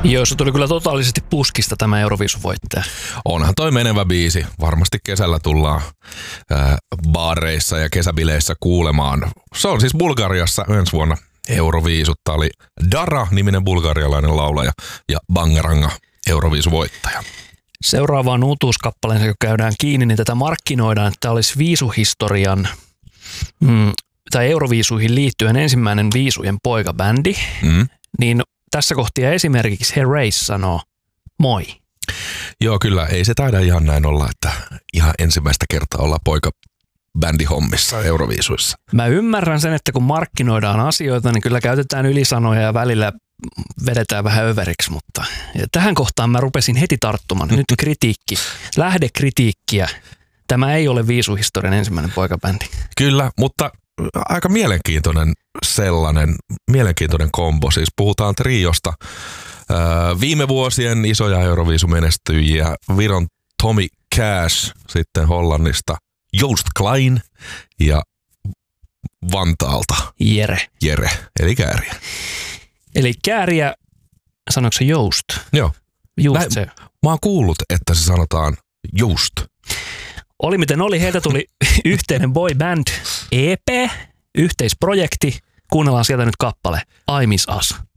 Joo, se tuli kyllä totaalisesti puskista tämä Euroviisuvoittaja. Onhan toi menevä biisi. Varmasti kesällä tullaan baareissa ja kesäbileissä kuulemaan. Se on siis Bulgariassa ensi vuonna Euroviisut. Tää oli Dara-niminen bulgarialainen laulaja ja Bangaranga Euroviisuvoittaja. Seuraavaan uutuuskappaleen, kun käydään kiinni, niin tätä markkinoidaan, että tämä olisi viisuhistorian tai Euroviisuihin liittyen ensimmäinen viisujen poikabändi. Niin tässä kohtia esimerkiksi Herreys sanoo moi. Joo, kyllä. Ei se taida ihan näin olla, että ihan ensimmäistä kertaa ollaan poikabändihommissa Euroviisuissa. Mä ymmärrän sen, että kun markkinoidaan asioita, niin kyllä käytetään ylisanoja ja välillä vedetään vähän överiksi, mutta tähän kohtaan mä rupesin heti tarttumaan. Nyt kritiikki, lähdekritiikkiä. Tämä ei ole viisuhistorian ensimmäinen poikabändi. Kyllä, mutta aika mielenkiintoinen kombo. Siis puhutaan triosta. Viime vuosien isoja Euroviisumenestyjiä, Viron Tommy Cash, sitten Hollannista Joost Klein ja Vantaalta Jere, eli Kääriä. Eli Kääriä, sanoiko se Joost? Joo. Just se. Mä oon kuullut, että se sanotaan Joost. Oli miten oli, heiltä tuli yhteinen boy band EP, yhteisprojekti. Kuunnellaan sieltä nyt kappale I Miss Us.